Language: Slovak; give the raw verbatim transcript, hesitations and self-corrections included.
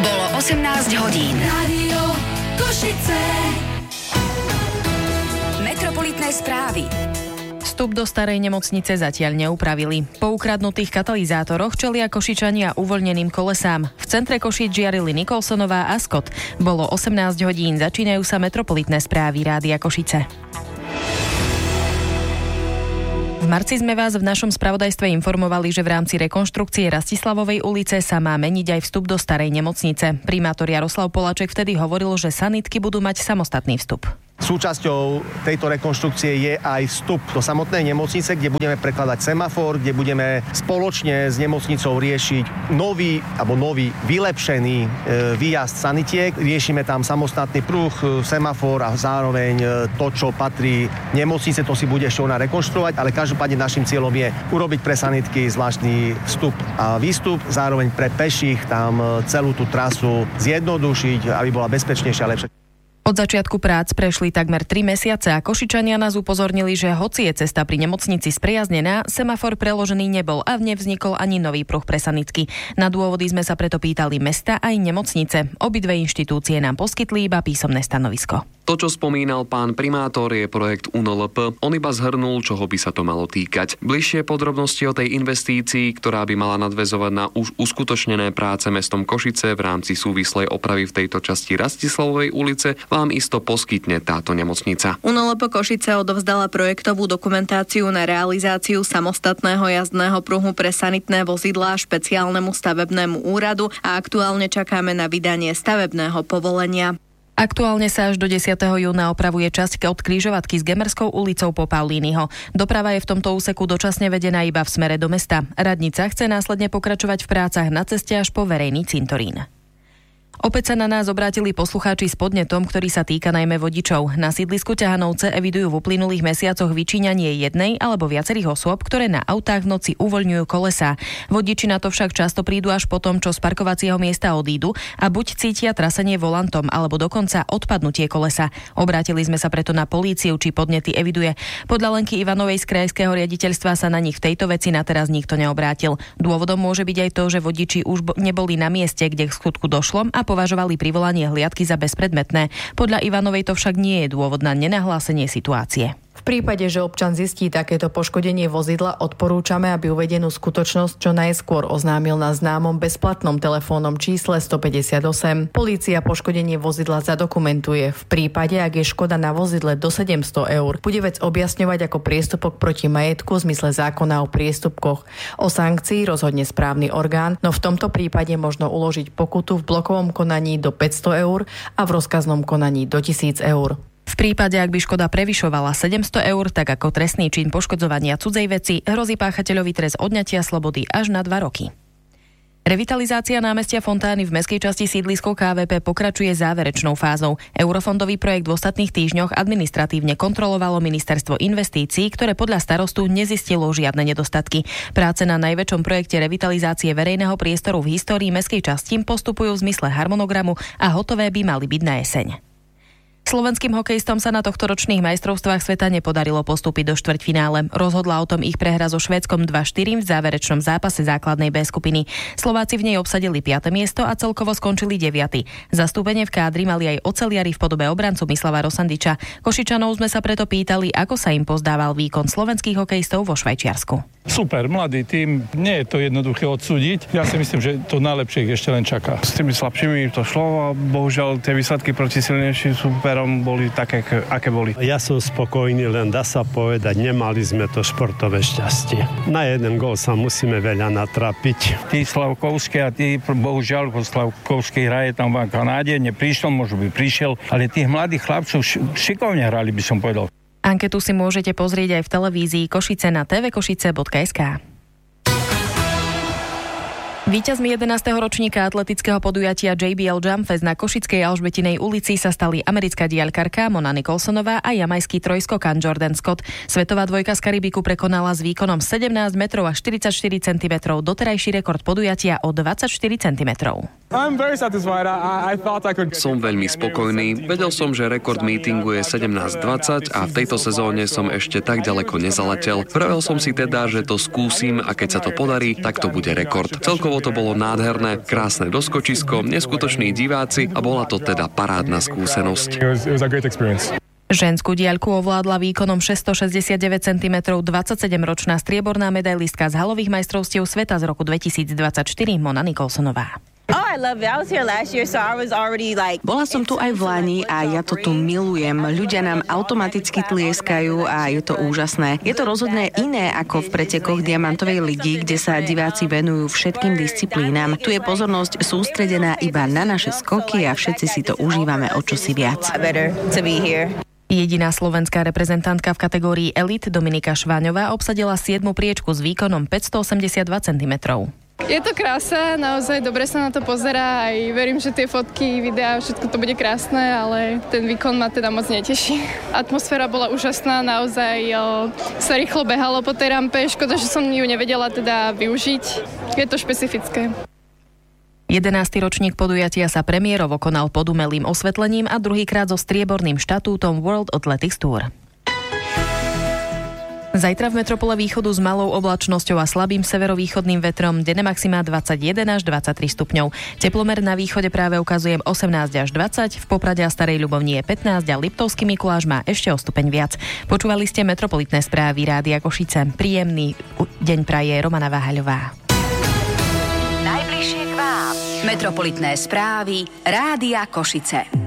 Bolo osemnásť hodín. Rádio Košice. Metropolitné správy. Vstup do starej nemocnice zatiaľ neupravili. Po ukradnutých katalizátoroch čelia Košičania uvoľneným kolesám. V centre Košíc žiarili Nikolsonová a Scott. Bolo osemnásť hodín, začínajú sa metropolitné správy Rádia Košice. V marci sme vás v našom spravodajstve informovali, že v rámci rekonštrukcie Rastislavovej ulice sa má meniť aj vstup do starej nemocnice. Primátor Jaroslav Poláček vtedy hovoril, že sanitky budú mať samostatný vstup. Súčasťou tejto rekonštrukcie je aj vstup do samotnej nemocnice, kde budeme prekladať semafor, kde budeme spoločne s nemocnicou riešiť nový alebo nový vylepšený e, výjazd sanitiek. Riešime tam samostatný pruh, semafor a zároveň to, čo patrí nemocnice, to si bude ešte ona rekonštruovať, ale každopádne našim cieľom je urobiť pre sanitky zvláštny vstup a výstup, zároveň pre peších tam celú tú trasu zjednodušiť, aby bola bezpečnejšia a lepšia. Od začiatku prác prešli takmer tri mesiace a Košičania nás upozornili, že hoci je cesta pri nemocnici sprijaznená, semafor preložený nebol a nevznikol ani nový pruh pre sanitky. Na dôvody sme sa preto pýtali mesta aj nemocnice. Obidve inštitúcie nám poskytli iba písomné stanovisko. To, čo spomínal pán primátor, je projekt ú en el pé. On iba zhrnul, čoho by sa to malo týkať. Bližšie podrobnosti o tej investícii, ktorá by mala nadväzovať na už uskutočnené práce mestom Košice v rámci súvislej opravy v tejto časti Rastislavovej ulice, vám isto poskytne táto nemocnica. ú en el pé Košice odovzdala projektovú dokumentáciu na realizáciu samostatného jazdného pruhu pre sanitné vozidlá špeciálnemu stavebnému úradu a aktuálne čakáme na vydanie stavebného povolenia. Aktuálne sa až do desiateho júna opravuje časť od križovatky s Gemerskou ulicou po Paulínyho. Doprava je v tomto úseku dočasne vedená iba v smere do mesta. Radnica chce následne pokračovať v prácach na ceste až po verejný cintorín. Opäť sa na nás obrátili poslucháči s podnetom, ktorý sa týka najmä vodičov. Na sídlisku Ťahanovce evidujú v uplynulých mesiacoch vyčíňanie jednej alebo viacerých osôb, ktoré na autách v noci uvoľňujú kolesá. Vodiči na to však často prídu až po tom, čo z parkovacieho miesta odídu a buď cítia trasenie volantom alebo dokonca odpadnutie kolesa. Obrátili sme sa preto na políciu, či podnety eviduje. Podľa Lenky Ivanovej z krajského riaditeľstva sa na nich v tejto veci na teraz nikto neobrátil. Dôvodom môže byť aj to, že vodiči už neboli na mieste, kde k skutku došlo a považovali privolanie hliadky za bezpredmetné. Podľa Ivanovej to však nie je dôvod na nenahlásenie situácie. V prípade, že občan zistí takéto poškodenie vozidla, odporúčame, aby uvedenú skutočnosť čo najskôr oznámil na známom bezplatnom telefónnom čísle stopäťdesiatosem. Polícia poškodenie vozidla zadokumentuje. V prípade, ak je škoda na vozidle do sedemsto eur, bude vec objasňovať ako priestupok proti majetku v zmysle zákona o priestupkoch. O sankcii rozhodne správny orgán, no v tomto prípade možno uložiť pokutu v blokovom konaní do päťsto eur a v rozkaznom konaní do tisíc eur. V prípade, ak by škoda prevyšovala sedemsto eur, tak ako trestný čin poškodzovania cudzej veci hrozí páchateľovi trest odňatia slobody až na dva roky. Revitalizácia námestia Fontány v mestskej časti sídlisko ká vé pé pokračuje záverečnou fázou. Eurofondový projekt v ostatných týždňoch administratívne kontrolovalo ministerstvo investícií, ktoré podľa starostu nezistilo žiadne nedostatky. Práce na najväčšom projekte revitalizácie verejného priestoru v histórii mestskej časti postupujú v zmysle harmonogramu a hotové by mali byť na jeseň. Slovenským hokejistom sa na tohtoročných majstrovstvách sveta nepodarilo postúpiť do štvrťfinále. Rozhodla o tom ich prehra so Švédskom dva štyri v záverečnom zápase základnej B skupiny. Slováci v nej obsadili piate miesto a celkovo skončili deviaty. Zastúpenie v kádri mali aj oceliari v podobe obrancu Mislava Rosandiča. Košičanov sme sa preto pýtali, ako sa im pozdával výkon slovenských hokejistov vo Švajčiarsku. Super, mladý tím, nie je to jednoduché odsúdiť. Ja si myslím, že to najlepšie ich ešte len čaká. S tými slabšími to šlo a bohužiaľ tie výsledky proti silnejším superom boli také, aké boli. Ja som spokojný, len dá sa povedať, nemali sme to športové šťastie. Na jeden gól sa musíme veľa natrapiť. Tí Slavkovskí a tí, bohužiaľ, po Slavkovský hraje tam v Kanáde, neprišiel, možno by prišiel, ale tých mladých chlapcov šikovne hrali, by som povedal. Anketu si môžete pozrieť aj v televízii Košice na tvkošice bodka es ká. Víťazmi jedenásteho ročníka atletického podujatia jé bé el Jump Fest na Košickej Alžbetinej ulici sa stali americká diaľkarka Mona Nikolsonová a jamajský trojskokan Jordan Scott. Svetová dvojka z Karibiku prekonala s výkonom sedemnásť metrov a štyridsaťštyri centimetrov doterajší rekord podujatia o dvadsaťštyri centimetrov. Som veľmi spokojný. Vedel som, že rekord meetingu je sedemnásť dvadsať a v tejto sezóne som ešte tak ďaleko nezaletel. Vravel som si teda, že to skúsim a keď sa to podarí, tak to bude rekord. Celkovo Celkovo to bolo nádherné, krásne doskočisko, neskutoční diváci a bola to teda parádna skúsenosť. Ženskú diaľku ovládla výkonom šesťstošesťdesiatdeväť centimetrov dvadsaťsedemročná strieborná medailistka z halových majstrovstiev sveta z roku dvetisícdvadsaťštyri Mona Nicholsonová. Oh, I love it. I was here last year, so I was already like... Bola som tu aj v Lani a ja to tu milujem. Ľudia nám automaticky tlieskajú a je to úžasné. Je to rozhodne iné ako v pretekoch Diamantovej ligy, kde sa diváci venujú všetkým disciplínam. Tu je pozornosť sústredená iba na naše skoky a všetci si to užívame o čosi viac. Jediná slovenská reprezentantka v kategórii elit Dominika Šváňová obsadila siedmu priečku s výkonom päťstoosemdesiatdva centimetrov. Je to krása, naozaj dobre sa na to pozerá, aj verím, že tie fotky, videá, všetko to bude krásne, ale ten výkon ma teda moc neteší. Atmosféra bola úžasná, naozaj o, sa rýchlo behalo po tej rampe, škoda, že som ju nevedela teda využiť. Je to špecifické. jedenásty ročník podujatia sa premiérovo konal pod umelým osvetlením a druhýkrát so strieborným štatútom World Athletics Tour. Zajtra v metropole východu s malou oblačnosťou a slabým severovýchodným vetrom, denné maximá dvadsaťjeden až dvadsaťtri stupňov. Teplomer na východe práve ukazuje osemnásť až dvadsať, v Poprade a Starej Ľubovni je pätnásť a Liptovský Mikuláš má ešte o stupeň viac. Počúvali ste metropolitné správy Rádia Košice. Príjemný deň praje Romana Váhaľová. Najbližšie k vám. Metropolitné správy Rádia Košice.